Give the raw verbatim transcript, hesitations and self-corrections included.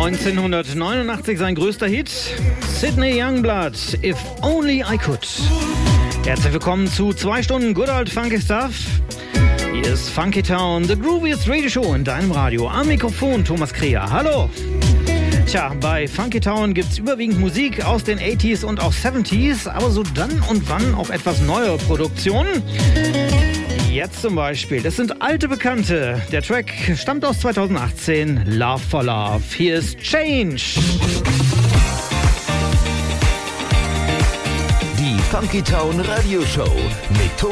neunzehnhundertneunundachtzig sein größter Hit, Sydney Youngblood, If Only I Could. Herzlich willkommen zu zwei Stunden Good Old Funky Stuff. Hier ist Funky Town, the grooviest Radio Show in deinem Radio. Am Mikrofon Thomas Kreher. Hallo! Tja, bei Funky Town gibt's überwiegend Musik aus den achtziger und auch siebziger, aber so dann und wann auch etwas neuere Produktionen. Jetzt zum Beispiel, das sind alte Bekannte. Der Track stammt aus zweitausendachtzehn, Love for Love. Hier ist Change. Die Funky Town Radio Show mit Thomas